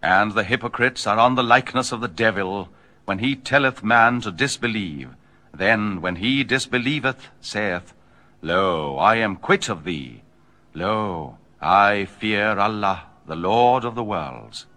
And the hypocrites are on the likeness of the devil, when he telleth man to disbelieve. Then, when he disbelieveth, saith, Lo, I am quit of thee. Lo, I fear Allah, the Lord of the worlds.